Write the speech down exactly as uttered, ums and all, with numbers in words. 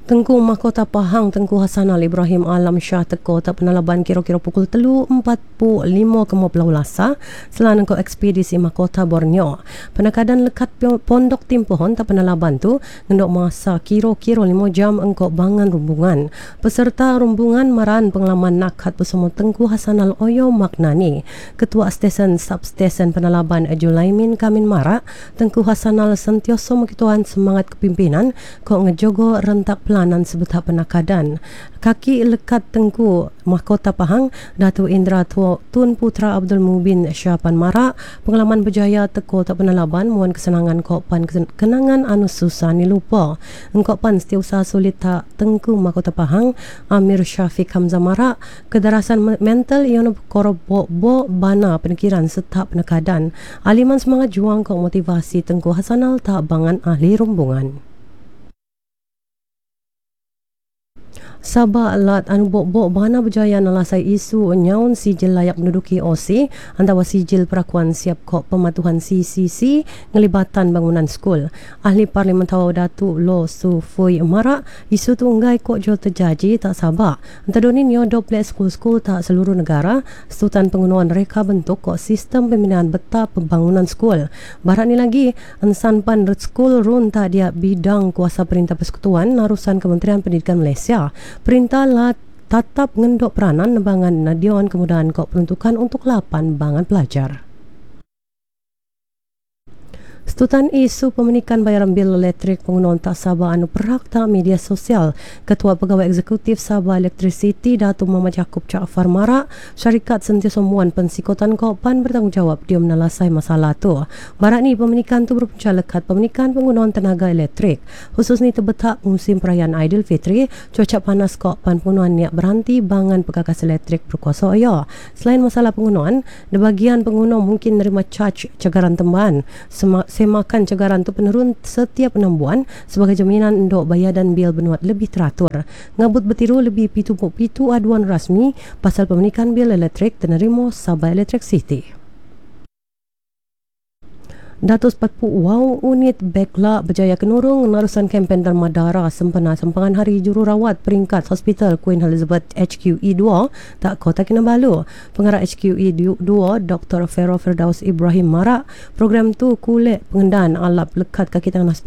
Tengku Mahkota Pahang Tengku Hasanal Ibrahim Alam Shah teko tak penalaban kira-kira pukul telu empat puluh lima kemo belawlasa selana ko ekspedisi Mahkota Borneo. Penakadan lekat pondok timpohon tak penalaban tu ngendok masa kira-kira lima jam engkau bangan rumbungan. Peserta rumbungan maran pengalaman nakhat bersama Tengku Hasanal Oyo Maknani. Ketua Stesen Substesen Penalaban Julaimin Kamin Marak, Tengku Hasanal sentioso makituan semangat kepimpinan ko ngejogo rentak pelanan sebelah penakadan. Kaki lekat Tengku Mahkota Pahang Datuk Indra Tun Putra Abdul Mubin Syapan Marak pengalaman berjaya teko tak penalaban muan kesenangan kopan kenangan anu susah ni lupa. Engkopan setiausaha sulit tak Tengku Mahkota Pahang Amir Syafiq Hamzah Marak kedarasan mental yang korbo bana penikiran serta penekadan. Aliman semangat juang kok motivasi Tengku Hasanal tak bangan ahli rumbungan. Sabah alat anu bok-bok bana berjaya nalasai isu nyaun sijil layak menduduki O C antara sijil perakuan siap kok pematuhan C C C ngelibatan bangunan skul. Ahli Parlimen Tawau Datuk Lo Su Fui Marak isu tu enggai kok jol terjadi tak sabak. Antara ni nyodo plek skul-skul tak seluruh negara setutan penggunaan reka bentuk kok sistem pembinaan beta pembangunan skul. Barat ni lagi ensan pan skul run tak dia bidang kuasa perintah persekutuan narusan Kementerian Pendidikan Malaysia. Perintah lah tatap ngendok peranan nebangan nadion kemudahan kok peruntukan untuk lapan bangan pelajar. Setutan isu pemenikan bayaran bil elektrik pengguna tak Sabah anu perak tak media sosial. Ketua Pegawai Eksekutif Sabah Electricity Datuk Muhammad Yaakob Jaafar Marak syarikat sentiasa muan pensikotan kopan bertanggungjawab dia menalasai masalah tu. Barat ni pemenikan tu berpunca lekat pemenikan penggunaan tenaga elektrik. Khusus ni terbetak musim perayaan Aidilfitri, cuaca panas kopan penggunaan niat berhenti bangan perkakas elektrik berkuasa oyo. Selain masalah penggunaan, di bagian pengguna mungkin nerima charge cagaran tembahan. Sem- semakan cagaran tu penurun setiap enam bulan sebagai jaminan untuk bayar dan bil benuat lebih teratur. Ngabut bertiru lebih pitu pitu aduan rasmi pasal pemenikan bil elektrik tenerima Sabah Electric City. Datuk Sepatu Wow Unit Bekla berjaya kenurung narusan kempen Dharmadara sempena sempangan Hari Jururawat peringkat Hospital Queen Elizabeth H Q E dua tak Kota Kinabalu. Pengarah H Q E dua Doktor Fero Firdaus Ibrahim Marak program tu kulit pengendaan alat lekat kaki tangan hospital